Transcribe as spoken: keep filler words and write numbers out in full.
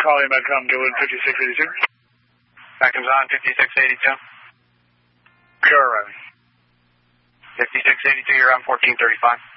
calling back home, doing fifty-six eighty-two. Back comes on, fifty-six eighty-two. Pure running. fifty-six eighty-two, you're on fourteen thirty-five.